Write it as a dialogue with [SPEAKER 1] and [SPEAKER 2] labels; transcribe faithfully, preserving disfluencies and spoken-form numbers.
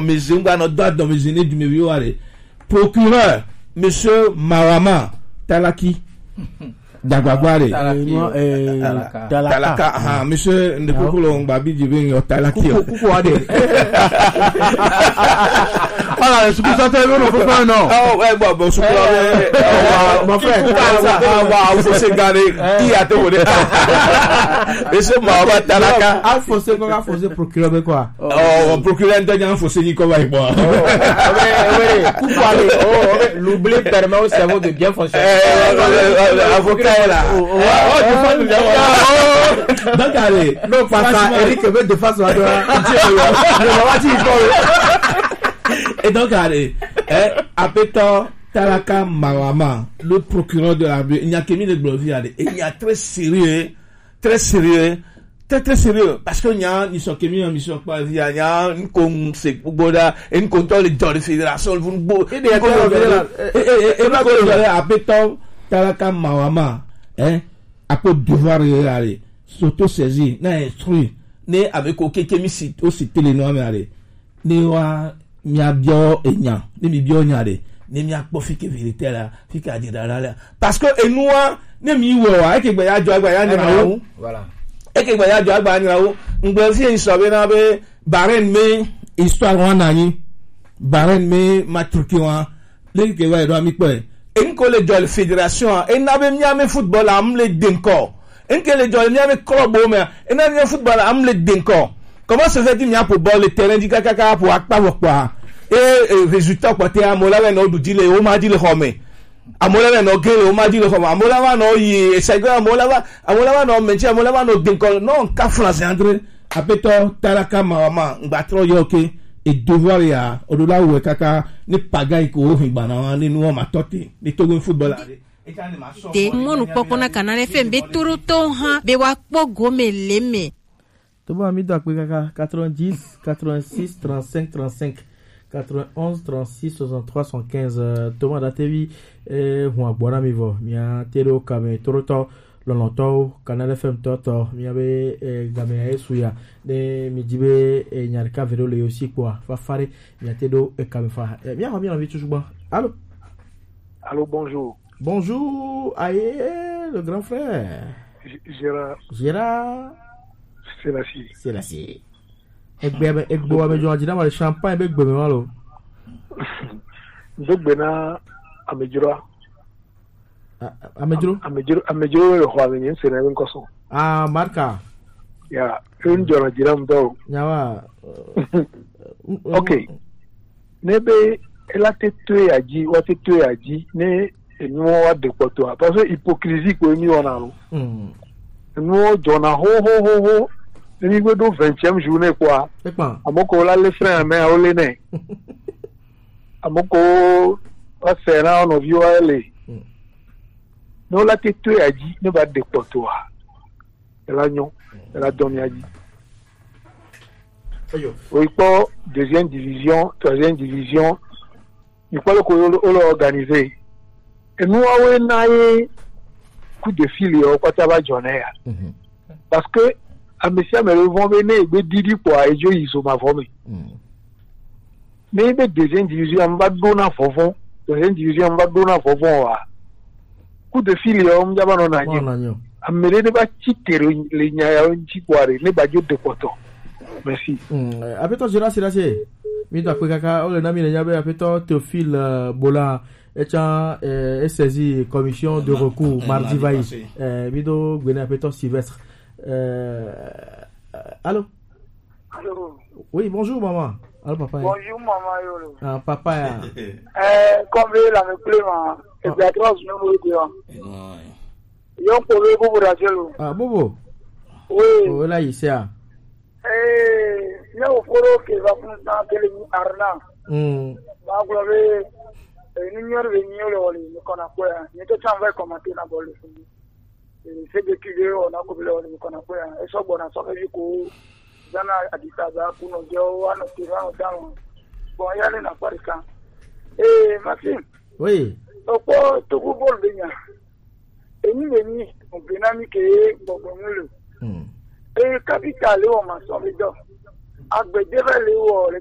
[SPEAKER 1] Mezunga no date dans mes années du Mévioare. Procureur, monsieur Marama Talaki. Dagwagware.
[SPEAKER 2] Talaka.
[SPEAKER 1] Talaka. Ah, monsieur Ndekulo Ngbabi Jibin Talaki.
[SPEAKER 2] Coucou Ade. Voilà, je suis ça fait non, faut pas non.
[SPEAKER 1] Ah ouais, bon, bon, je suis
[SPEAKER 2] mon frère.
[SPEAKER 1] Ah ouais, faut se garder. Qui a te volé? Monsieur Marama Talaka.
[SPEAKER 2] Ah, faut se quoi, faut se procurer quoi?
[SPEAKER 1] Oh, procureur Ndanya faut se dire quoi avec moi.
[SPEAKER 3] Oui, coucou Ade. Oh, l'oubli permet au cerveau de bien fonctionner.
[SPEAKER 1] Avocat là. Donc allez,
[SPEAKER 2] non pas ça, Eric veut de face à toi.
[SPEAKER 1] Et donc allez, Apeto Talaka Marama, le procureur de la ville, il n'y a que mis de Glovi allez, et il y a très sérieux, très sérieux, très très sérieux, parce qu'il y a une mission qui est en mission pas il y a une con c'est boda, une contrôle de la fédération, vous et et et et Apeto Talaka Marama, hein, à Côte d'Ivoire, aller, s'auto-saisir, n'a instruit, né avec aucun qui m'y aussi télénoir, mais allez, né wa, mia bio et nya, né mi bio nyare, né mia profite vérité là, fika di là, parce que, et nous, né mi wa, et que baya joa baya ni raou,
[SPEAKER 3] voilà,
[SPEAKER 1] et que baya joa baya ni raou, on peut aussi sauver na be, barren me, histoire wanani, barren me, matruki wa, les que wa, doit mi quoi. En ko le jol fédération en na be miame football am le denko en que le jol miame club o me en na miame football am le denko comment se fait il pour ball le terrain di kaka pour akpa quoi et résultat quoi te amola no du dile o ma dile home amola no gele o ma dile home amola no yi sego amola amola no menchi amola no denko non ka France André Apeto Talaka Marama ngatro yoke et devoir ya odola we kaka ni pagai ko higbana ni no matoti ni togo football e kan ma so
[SPEAKER 4] de monu pokona Canal F M be turuto ha be wa pogo meleme
[SPEAKER 2] to ba mi do pe kaka quatre-vingt-dix quatre-vingt-six trente-cinq trente-cinq quatre-vingt-onze trente-six soixante-trois soixante-quinze to ma datevi eh hu agbora mi vo mi a tero kame turuto loloto Canal F M toto mi abe game esuya de mi dibe nyarka vero le aussi quoi fa fare mi atedo e kame fa mi a bien envie toujours. Allô
[SPEAKER 5] allô bonjour
[SPEAKER 2] bonjour aye le grand frère
[SPEAKER 5] Gérard
[SPEAKER 2] Gérard
[SPEAKER 5] c'est la si
[SPEAKER 2] c'est la si egbe egbo amejo ajina ma champagne be gbe me malo
[SPEAKER 5] ndogbe na amejura
[SPEAKER 2] Amejuro
[SPEAKER 5] Amejuro Amejuro le kwa venye sene nkoso
[SPEAKER 2] ah marka
[SPEAKER 5] ya unjo na jiram do
[SPEAKER 2] nyawa
[SPEAKER 5] okay nebe ela tetue aji wa tetue aji ne enu wa de poto parce que hypocrisie ko ni ona no mm enu jona ho ho ho ho ni go do vingtième journée quoi amoko la le frère mais o le ne amoko wa sera on view ale non la tête a dit ne va de poto la non la donne a dit oui pour deuxième division troisième division il faut le organiser et nous avons un coup de fil au côté va journée parce que à monsieur me vont venir be didi quoi et je ils sont ma formé mais deuxième division on va donner fofon deuxième division on va donner fofon coup de fil yo mjaba no nanyo amere de ba chitere le nyaya onchi kware ne ba jode poto merci
[SPEAKER 2] mm apeto jira sirase mi ta kaka o le na mi le nyabe apeto Théophile Bola echa eh saisi commission de recours mardi vai eh bido gwena apeto Sylvestre euh allô
[SPEAKER 6] allô
[SPEAKER 2] oui bonjour maman. Allô papa.
[SPEAKER 6] Bonjour maman yolo.
[SPEAKER 2] Ah papa ya.
[SPEAKER 6] Eh comme la me plema et la trois numéro deux. Yo pour le bobo rajelo.
[SPEAKER 2] Ah bobo.
[SPEAKER 6] Oui.
[SPEAKER 2] Oh là ici ah.
[SPEAKER 6] Eh yo foro que va pour ça que le arna.
[SPEAKER 2] Mm.
[SPEAKER 6] Ba globe ni nyor ve nyolo ni kona kwa. Ni to chamba commenter na bol. Eh c'est de qui on a ko bele ni kona kwa. E so bona so ke ko Jana aditaza kuno jo wana tirano tano. Bon yale na parika. Eh Maxime.
[SPEAKER 2] Oui.
[SPEAKER 6] Opo to ku bol benya. Eni beni o benami ke bobonulu. Hmm. Eh capital o ma so mi do. Agbedere le wo re